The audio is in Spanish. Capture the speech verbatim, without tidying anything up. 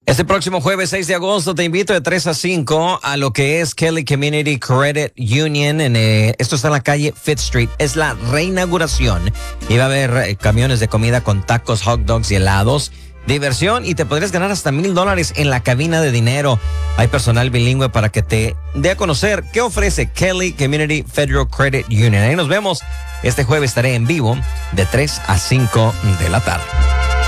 Este próximo jueves seis de agosto te invito de tres a cinco a lo que es Kelly Community Credit Union. En, eh, esto está en la calle Fifth Street. Es la reinauguración. Y va a haber eh, camiones de comida con tacos, hot dogs y helados. Diversión y te podrías ganar hasta mil dólares en la cabina de dinero. Hay personal bilingüe para que te dé a conocer qué ofrece Kelly Community Federal Credit Union. Ahí nos vemos. Este jueves estaré en vivo de tres a cinco de la tarde.